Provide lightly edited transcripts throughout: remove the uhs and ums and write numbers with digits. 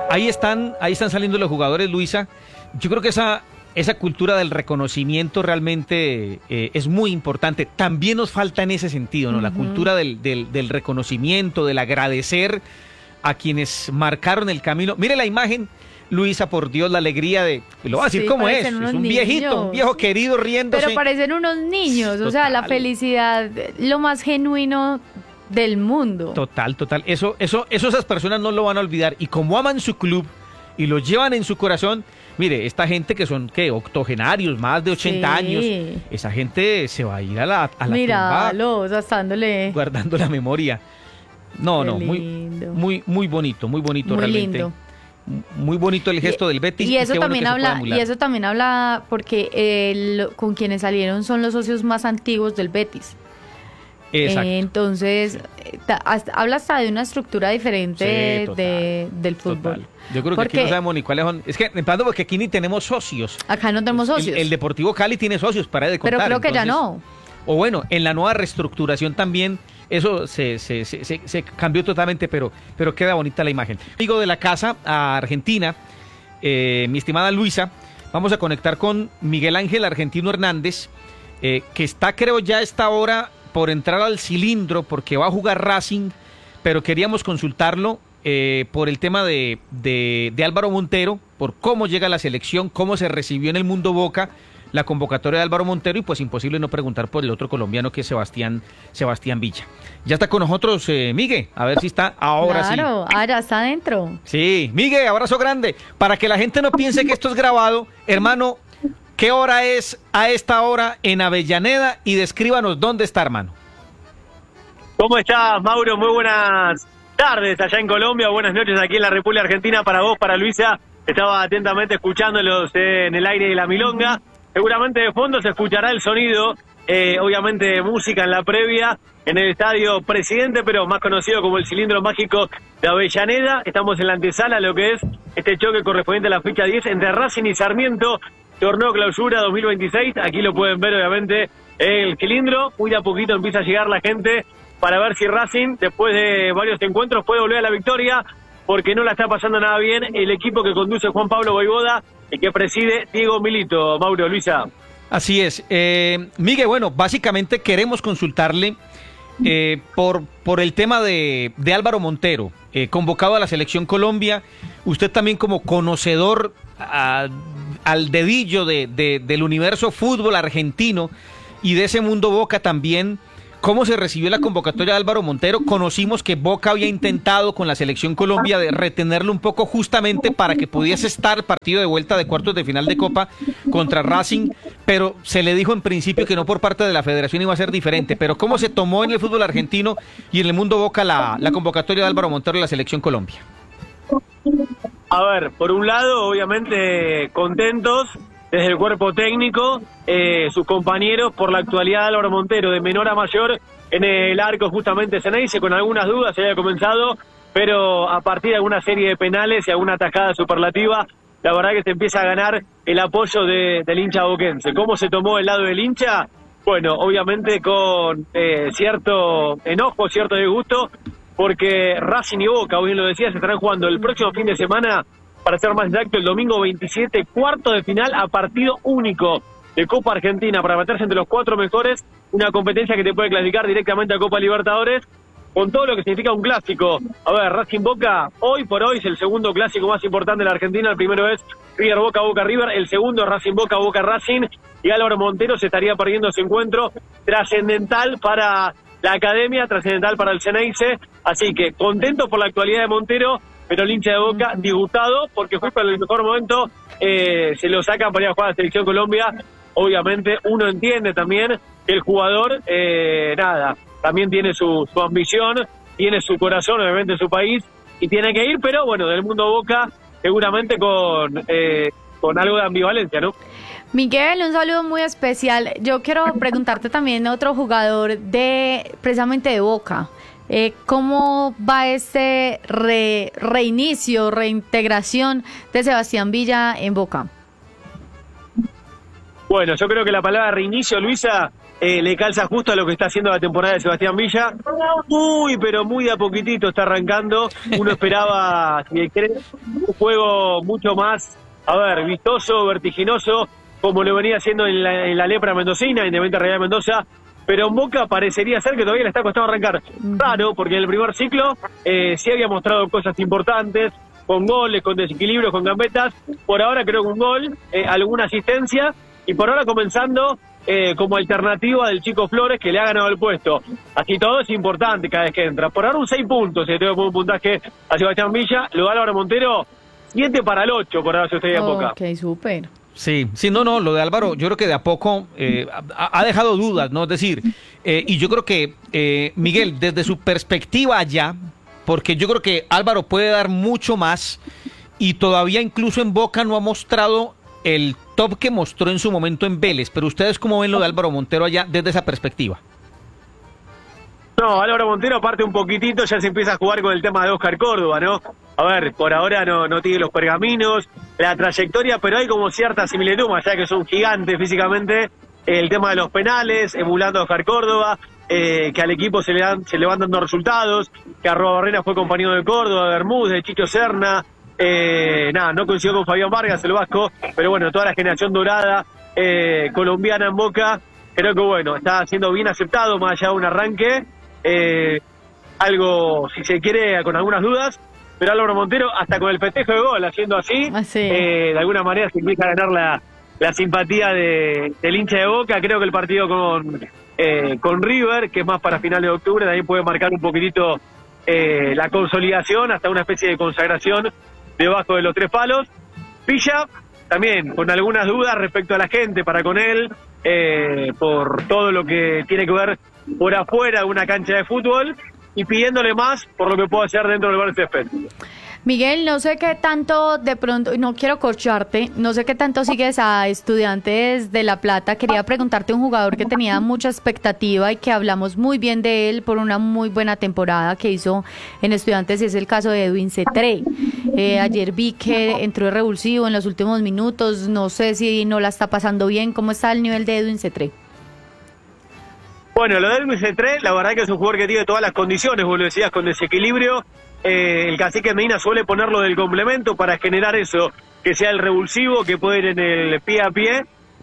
ahí están saliendo los jugadores, Luisa. Yo creo que esa cultura del reconocimiento realmente es muy importante. También nos falta en ese sentido, ¿no? La cultura del reconocimiento, del agradecer a quienes marcaron el camino. Mire la imagen, Luisa, por Dios, la alegría de... Lo voy a decir como es un viejito, un viejo querido riéndose. Pero parecen unos niños, total. O sea, la felicidad, lo más genuino del mundo. Total. Eso esas personas no lo van a olvidar. Y como aman su club y lo llevan en su corazón, mire, esta gente que son, octogenarios, más de 80 años, esa gente se va a ir a la Míralo, tumba, gastándole, guardando la memoria. Muy bonito muy realmente. Lindo. Muy bonito el gesto del Betis. Y eso también habla porque con quienes salieron son los socios más antiguos del Betis. Exacto. Entonces, habla hasta de una estructura diferente del fútbol. Total. Yo creo que aquí no sabemos ni cuáles son. Es que, empezando porque aquí ni tenemos socios. Acá no tenemos socios. El Deportivo Cali tiene socios, para de contar. Pero creo que ya no. O bueno, en la nueva reestructuración también, eso se cambió totalmente, pero queda bonita la imagen. Amigo de la casa, a Argentina, mi estimada Luisa, vamos a conectar con Miguel Ángel Argentino Hernández, que está, creo, ya a esta hora por entrar al cilindro porque va a jugar Racing, pero queríamos consultarlo por el tema de Álvaro Montero, por cómo llega a la selección, cómo se recibió en el mundo Boca la convocatoria de Álvaro Montero, y pues imposible no preguntar por el otro colombiano que es Sebastián Villa. Ya está con nosotros Miguel, a ver si está ahora. Claro, sí. Ahora está adentro. Sí, Miguel, abrazo grande. Para que la gente no piense que esto es grabado, hermano, ¿qué hora es a esta hora en Avellaneda? Y descríbanos dónde está, hermano. ¿Cómo estás, Mauro? Muy buenas tardes allá en Colombia, buenas noches aquí en la República Argentina. Para vos, para Luisa, estaba atentamente escuchándolos en el aire de la milonga. Seguramente de fondo se escuchará el sonido, obviamente música en la previa, en el estadio Presidente, pero más conocido como el Cilindro Mágico de Avellaneda. Estamos en la antesala de lo que es este choque correspondiente a la fecha 10 entre Racing y Sarmiento, torneo clausura 2026. Aquí lo pueden ver, obviamente, el cilindro. Muy de a poquito empieza a llegar la gente para ver si Racing, después de varios encuentros, puede volver a la victoria, porque no la está pasando nada bien el equipo que conduce Juan Pablo Vojvoda y que preside Diego Milito. Mauro, Luisa. Así es. Miguel, bueno, básicamente queremos consultarle por el tema de Álvaro Montero, convocado a la Selección Colombia. Usted también como conocedor al dedillo del universo fútbol argentino y de ese mundo Boca también. ¿Cómo se recibió la convocatoria de Álvaro Montero? Conocimos que Boca había intentado con la Selección Colombia de retenerlo un poco justamente para que pudiese estar partido de vuelta de cuartos de final de Copa contra Racing, pero se le dijo en principio que no, por parte de la Federación iba a ser diferente. Pero ¿cómo se tomó en el fútbol argentino y en el mundo Boca la convocatoria de Álvaro Montero a la Selección Colombia? A ver, por un lado, obviamente contentos desde el cuerpo técnico, sus compañeros, por la actualidad de Álvaro Montero, de menor a mayor, en el arco justamente Ceneice, con algunas dudas se había comenzado, pero a partir de alguna serie de penales y alguna atajada superlativa, la verdad que se empieza a ganar el apoyo del hincha boquense. ¿Cómo se tomó el lado del hincha? Bueno, obviamente con cierto enojo, cierto disgusto, porque Racing y Boca, bien lo decía, se estarán jugando el próximo fin de semana, para ser más exacto, el domingo 27, cuarto de final a partido único de Copa Argentina, para meterse entre los 4 mejores, una competencia que te puede clasificar directamente a Copa Libertadores, con todo lo que significa un clásico. A ver, Racing Boca, hoy por hoy es el segundo clásico más importante de la Argentina. El primero es River Boca, Boca River, el segundo es Racing Boca, Boca Racing, y Álvaro Montero se estaría perdiendo ese encuentro trascendental para la academia, trascendental para el Ceneice. Así que contento por la actualidad de Montero, pero el hincha de Boca disgustado porque fue para el mejor momento, se lo sacan para ir a jugar a la Selección Colombia. Obviamente uno entiende también que el jugador, también tiene su ambición, tiene su corazón, obviamente, en su país, y tiene que ir, pero bueno, del mundo Boca seguramente con algo de ambivalencia, ¿no? Miguel, un saludo muy especial. Yo quiero preguntarte también a otro jugador precisamente de Boca. ¿Cómo va este reinicio, reintegración de Sebastián Villa en Boca? Bueno, yo creo que la palabra reinicio, Luisa, le calza justo a lo que está haciendo la temporada de Sebastián Villa. Pero muy de a poquitito está arrancando. Uno esperaba, si querés, un juego mucho más, vistoso, vertiginoso, como lo venía haciendo en la Lepra Mendocina, Independiente Real Mendoza. Pero en Boca parecería ser que todavía le está costando arrancar. Claro, porque en el primer ciclo sí había mostrado cosas importantes, con goles, con desequilibrios, con gambetas. Por ahora creo que un gol, alguna asistencia, y por ahora comenzando como alternativa del Chico Flores, que le ha ganado el puesto. Así todo es importante cada vez que entra. Por ahora un 6 puntos, si tengo un puntaje a Sebastián Villa. Lo de Álvaro Montero, 7 para el 8, por ahora si usted en Boca. Ok, súper. Sí, no, lo de Álvaro, yo creo que de a poco ha dejado dudas, ¿no? Es decir, y yo creo que, Miguel, desde su perspectiva allá, porque yo creo que Álvaro puede dar mucho más y todavía incluso en Boca no ha mostrado el top que mostró en su momento en Vélez, pero ustedes cómo ven lo de Álvaro Montero allá desde esa perspectiva. No, Álvaro Montero aparte un poquitito ya se empieza a jugar con el tema de Oscar Córdoba, ¿no? Por ahora no tiene los pergaminos, la trayectoria, pero hay como cierta similitud, más allá que son gigantes físicamente, el tema de los penales, emulando a Oscar Córdoba, que al equipo se le van dando resultados, que Arrobarrena fue compañero de Córdoba, de Bermúdez, de Chicho Serna, no coincidió con Fabián Vargas, el vasco, pero bueno, toda la generación dorada colombiana en Boca, creo que está siendo bien aceptado, más allá de un arranque, algo, si se quiere, con algunas dudas, pero Álvaro Montero, hasta con el festejo de gol, haciendo así, de alguna manera se empieza a ganar la simpatía del hincha de Boca. Creo que el partido con River, que es más para finales de octubre, también puede marcar un poquitito la consolidación, hasta una especie de consagración debajo de los 3 palos. Villa, también con algunas dudas respecto a la gente para con él, por todo lo que tiene que ver por afuera de una cancha de fútbol, y pidiéndole más por lo que puedo hacer dentro del bar césped. Miguel, no sé qué tanto, de pronto, no quiero corcharte, no sé qué tanto sigues a Estudiantes de La Plata. Quería preguntarte un jugador que tenía mucha expectativa y que hablamos muy bien de él por una muy buena temporada que hizo en Estudiantes, es el caso de Edwin Cetré. Ayer vi que entró de revulsivo en los últimos minutos, no sé si no la está pasando bien. ¿Cómo está el nivel de Edwin Cetré? Bueno, lo de Edwin Cetré, la verdad que es un jugador que tiene todas las condiciones, vos lo decías, con desequilibrio. El Cacique Medina suele ponerlo del complemento para generar eso, que sea el revulsivo, que puede ir en el pie a pie.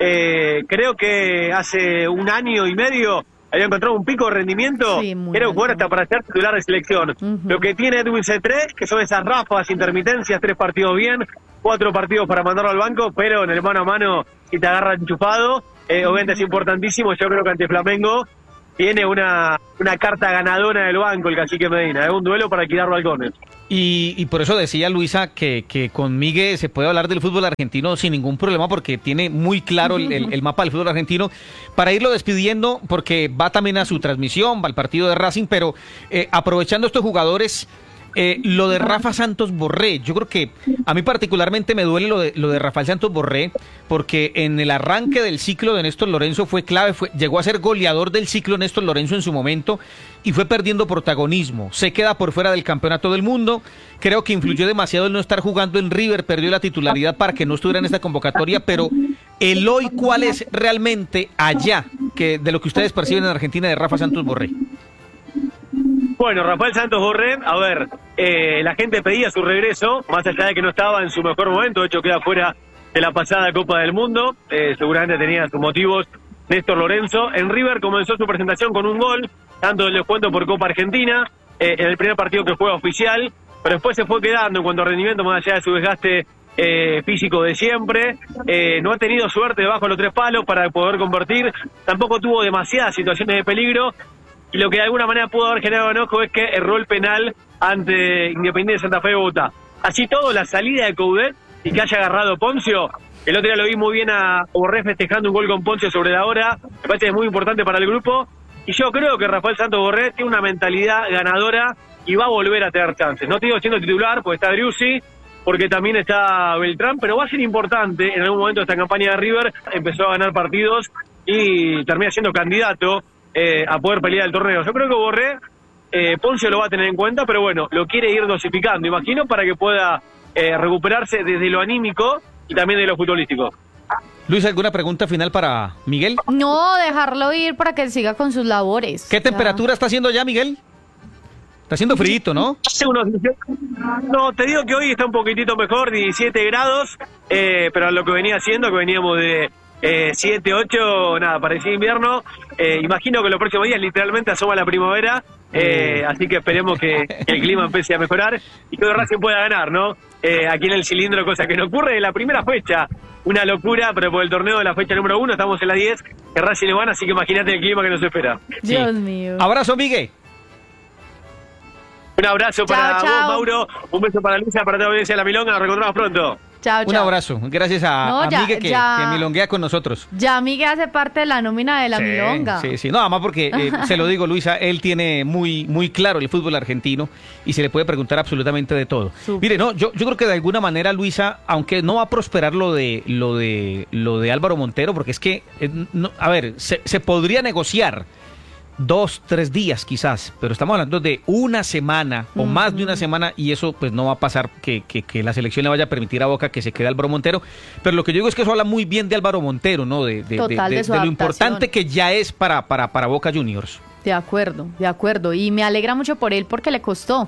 Creo que hace un año y medio había encontrado un pico de rendimiento, creo que ahora hasta para ser titular de selección. Lo que tiene Edwin Cetré, que son esas ráfagas, intermitencias, 3 partidos bien, 4 partidos para mandarlo al banco, pero en el mano a mano, si te agarra enchufado, obviamente es importantísimo. Yo creo que ante Flamengo tiene una carta ganadora del banco el Cacique Medina, es un duelo para alquilar balcones. Y por eso decía Luisa que con Miguel se puede hablar del fútbol argentino sin ningún problema, porque tiene muy claro el mapa del fútbol argentino. Para irlo despidiendo, porque va también a su transmisión, va al partido de Racing, pero aprovechando estos jugadores, lo de Rafa Santos Borré, yo creo que a mí particularmente me duele lo de Rafael Santos Borré, porque en el arranque del ciclo de Néstor Lorenzo fue clave, llegó a ser goleador del ciclo Néstor Lorenzo en su momento y fue perdiendo protagonismo, se queda por fuera del campeonato del mundo. Creo que influyó demasiado el no estar jugando en River, perdió la titularidad para que no estuviera en esta convocatoria, pero el hoy, ¿cuál es realmente allá de lo que ustedes perciben en Argentina de Rafa Santos Borré? Bueno, Rafael Santos Borré, la gente pedía su regreso, más allá de que no estaba en su mejor momento, de hecho queda fuera de la pasada Copa del Mundo, seguramente tenía sus motivos Néstor Lorenzo. En River comenzó su presentación con un gol, tanto del descuento por Copa Argentina, en el primer partido que fue oficial, pero después se fue quedando en cuanto a rendimiento, más allá de su desgaste físico de siempre. No ha tenido suerte debajo de los 3 palos para poder convertir, tampoco tuvo demasiadas situaciones de peligro, y lo que de alguna manera pudo haber generado enojo es que erró el penal ante Independiente de Santa Fe de Bogotá. Así todo, la salida de Coudet y que haya agarrado Poncio, el otro día lo vi muy bien a Borré festejando un gol con Poncio sobre la hora, me parece que es muy importante para el grupo, y yo creo que Rafael Santos Borré tiene una mentalidad ganadora y va a volver a tener chances. No te digo siendo titular, porque está Driussi, porque también está Beltrán, pero va a ser importante en algún momento de esta campaña de River. Empezó a ganar partidos y termina siendo candidato a poder pelear el torneo. Yo creo que Borré, Poncio lo va a tener en cuenta, pero bueno, lo quiere ir dosificando, imagino, para que pueda recuperarse desde lo anímico y también de lo futbolístico. Luis, ¿alguna pregunta final para Miguel? No, dejarlo ir para que siga con sus labores. ¿Qué temperatura está haciendo ya, Miguel? Está haciendo frío, ¿no? Hace unos 18. No, te digo que hoy está un poquitito mejor, 17 grados, pero lo que venía haciendo, que veníamos de 7, 8, nada, parecía invierno. Imagino que los próximos días literalmente asoma la primavera, así que esperemos que el clima empiece a mejorar y que Racing pueda ganar, ¿no? Aquí en el cilindro, cosa que no ocurre en la primera fecha. Una locura, pero por el torneo de la fecha número 1 estamos en la 10, que Racing le gana, así que imagínate el clima que nos espera. Dios mío. Abrazo, Miguel. Un abrazo para Chao, vos, chao. Mauro. Un beso para Luisa, para toda la audiencia de La Milonga. Nos reencontramos pronto. Chao, Un chao. abrazo. Gracias a No, Miguel que milonguea con nosotros. Ya Miguel hace parte de la nómina de la Milonga. Sí, sí. No, además porque, se lo digo, Luisa, él tiene muy, muy claro el fútbol argentino y se le puede preguntar absolutamente de todo. Súper. Mire, no, yo creo que de alguna manera, Luisa, aunque no va a prosperar lo de Álvaro Montero, porque es que, a ver, se podría negociar 2, 3 días quizás, pero estamos hablando de una semana o más de una semana y eso pues no va a pasar que la selección le vaya a permitir a Boca que se quede Álvaro Montero, pero lo que yo digo es que eso habla muy bien de Álvaro Montero, ¿no? De Total, de su lo adaptación. importante que ya es para Boca Juniors. De acuerdo. Y me alegra mucho por él porque le costó.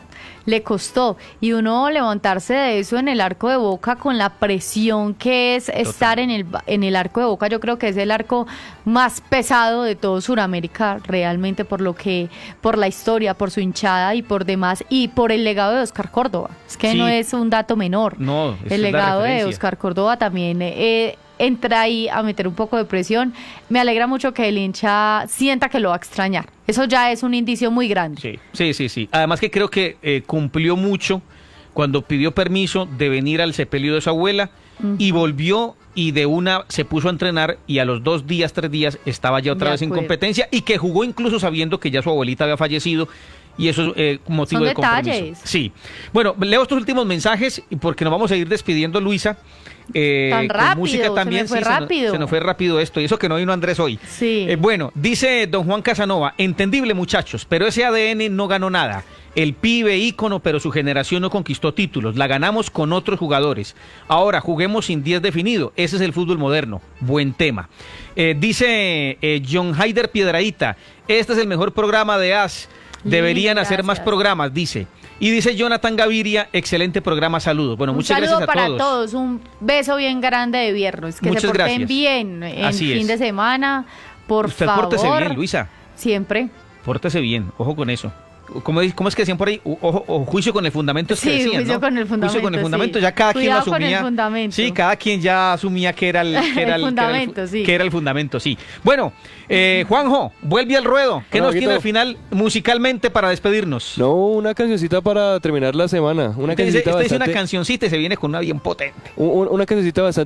Y uno levantarse de eso en el arco de Boca con la presión que es estar en el arco de Boca, yo creo que es el arco más pesado de todo Sudamérica, realmente por la historia, por su hinchada y por demás, y por el legado de Oscar Córdoba. Es que Sí. no es un dato menor. No, esa es el la legado de referencia. Oscar Córdoba también entra ahí a meter un poco de presión. Me alegra mucho que el hincha sienta que lo va a extrañar. Eso ya es un indicio muy grande. Sí. Además que creo que cumplió mucho cuando pidió permiso de venir al sepelio de su abuela y volvió y de una se puso a entrenar y a los 2 días, 3 días estaba ya otra De vez en acuerdo. competencia y que jugó incluso sabiendo que ya su abuelita había fallecido. Y eso es motivo Son de compromiso. detalles. Sí. Bueno, leo estos últimos mensajes y porque nos vamos a ir despidiendo, Luisa. Tan con rápido, música también. se me fue sí, rápido. Se nos fue rápido esto. Y eso que no vino Andrés hoy. Sí. Bueno, dice don Juan Casanova, entendible muchachos, pero ese ADN no ganó nada. El pibe ícono, pero su generación no conquistó títulos. La ganamos con otros jugadores. Ahora juguemos sin 10 definido. Ese es el fútbol moderno. Buen tema. Dice John Haider Piedradita, este es el mejor programa de AS. Deberían hacer más Gracias. programas, dice. Y dice Jonathan Gaviria, excelente programa, saludos. Bueno, Un muchas saludo gracias a para todos. todos. Un beso bien grande de viernes. Que Muchas se porten gracias. bien en Así fin es. de semana. Por Usted favor. pórtese bien, Luisa. Siempre. Pórtese bien, ojo con eso. ¿Cómo es que decían por ahí? Ojo, o juicio con el fundamento es que Sí, decían, juicio ¿no? con el fundamento, Juicio con el fundamento, sí. ya cada quien lo Cuidado con asumía. el fundamento. Sí, cada quien ya asumía que era el fundamento, sí. que era el fundamento, sí. Bueno, Juanjo, vuelve al ruedo. ¿Qué Hola, nos tiene Guito. al final musicalmente para despedirnos? No, una cancioncita para terminar la semana. Una Usted dice cancioncita una bastante, cancioncita y se viene con una bien potente. una cancioncita bastante